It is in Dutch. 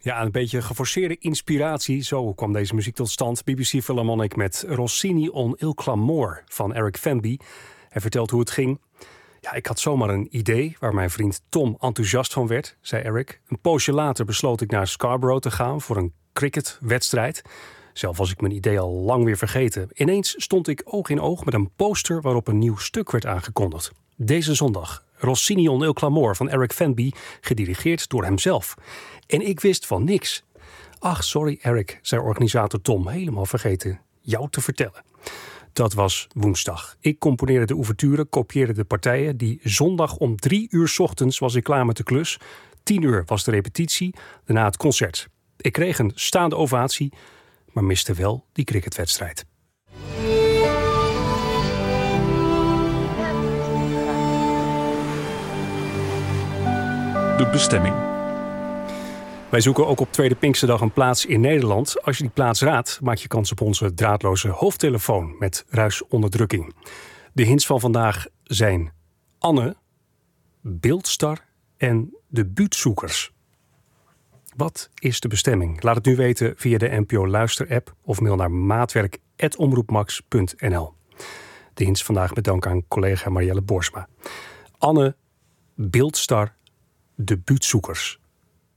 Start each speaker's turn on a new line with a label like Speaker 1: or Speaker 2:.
Speaker 1: Ja, een beetje geforceerde inspiratie. Zo kwam deze muziek tot stand. BBC Philharmonic met Rossini on Il Clamore van Eric Venby. Hij vertelt hoe het ging. Ja, ik had zomaar een idee waar mijn vriend Tom enthousiast van werd, zei Eric. Een poosje later besloot ik naar Scarborough te gaan voor een cricketwedstrijd. Zelf was ik mijn idee al lang weer vergeten. Ineens stond ik oog in oog met een poster waarop een nieuw stuk werd aangekondigd. Deze zondag, Rossini on Il Clamore van Eric Venby, gedirigeerd door hemzelf. En ik wist van niks. Ach, sorry Eric, zei organisator Tom, helemaal vergeten jou te vertellen. Dat was woensdag. Ik componeerde de ouverture, kopieerde de partijen. Die zondag om 3:00 's ochtends was ik klaar met de klus. 10:00 was de repetitie, daarna het concert. Ik kreeg een staande ovatie, maar miste wel die cricketwedstrijd.
Speaker 2: De bestemming.
Speaker 1: Wij zoeken ook op Tweede Pinksterdag een plaats in Nederland. Als je die plaats raadt, maak je kans op onze draadloze hoofdtelefoon met ruisonderdrukking. De hints van vandaag zijn Anne, Beeldstar en de buurtzoekers. Wat is de bestemming? Laat het nu weten via de NPO Luister-app of mail naar maatwerk@omroepmax.nl. De hints vandaag met dank aan collega Marielle Borsma. Anne, Beeldstar, de buurtzoekers.